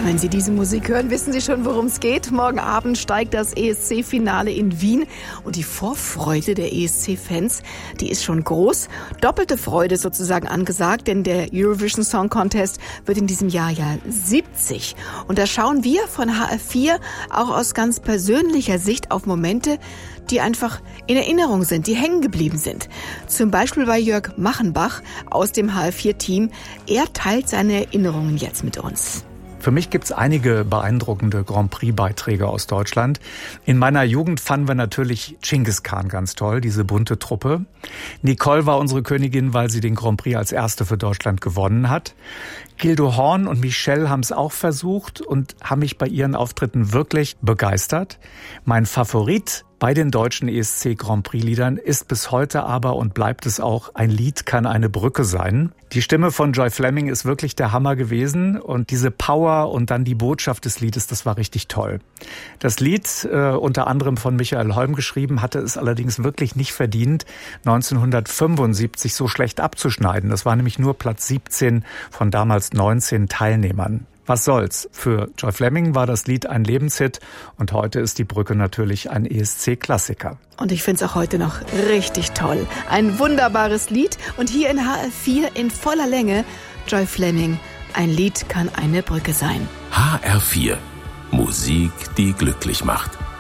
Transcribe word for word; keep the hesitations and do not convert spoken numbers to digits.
Wenn Sie diese Musik hören, wissen Sie schon, worum es geht. Morgen Abend steigt das E S C-Finale in Wien. Und die Vorfreude der E S C-Fans, die ist schon groß. Doppelte Freude sozusagen angesagt, denn der Eurovision Song Contest wird in diesem Jahr ja siebzig. Und da schauen wir von H R vier auch aus ganz persönlicher Sicht auf Momente, die einfach in Erinnerung sind, die hängen geblieben sind. Zum Beispiel bei Jörg Machenbach aus dem H R vier Team. Er teilt seine Erinnerungen jetzt mit uns. Für mich gibt's einige beeindruckende Grand Prix-Beiträge aus Deutschland. In meiner Jugend fanden wir natürlich Genghis Khan ganz toll, diese bunte Truppe. Nicole war unsere Königin, weil sie den Grand Prix als erste für Deutschland gewonnen hat. Gildo Horn und Michelle haben es auch versucht und haben mich bei ihren Auftritten wirklich begeistert. Mein Favorit bei den deutschen E S C Grand Prix-Liedern ist bis heute aber und bleibt es auch, ein Lied kann eine Brücke sein. Die Stimme von Joy Fleming ist wirklich der Hammer gewesen und diese Power und dann die Botschaft des Liedes, das war richtig toll. Das Lied, äh, unter anderem von Michael Holm geschrieben, hatte es allerdings wirklich nicht verdient, neunzehnhundertfünfundsiebzig so schlecht abzuschneiden. Das war nämlich nur Platz siebzehn von damals neunzehn Teilnehmern. Was soll's? Für Joy Fleming war das Lied ein Lebenshit und heute ist die Brücke natürlich ein E S C-Klassiker. Und ich find's auch heute noch richtig toll. Ein wunderbares Lied und hier in H R vier in voller Länge Joy Fleming. Ein Lied kann eine Brücke sein. H R vier. Musik, die glücklich macht.